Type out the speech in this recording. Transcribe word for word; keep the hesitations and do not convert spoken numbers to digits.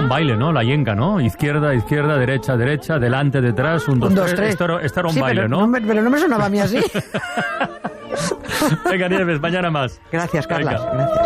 un baile, ¿no? La yenga, ¿no? Izquierda, izquierda, derecha, derecha, delante, detrás, un, dos, un, dos tres. tres. Esto era, esto era un sí, baile, pero ¿no? no me, pero no me sonaba a mí así. Venga, Nieves, mañana más. Gracias, Carlas. Venga. Gracias.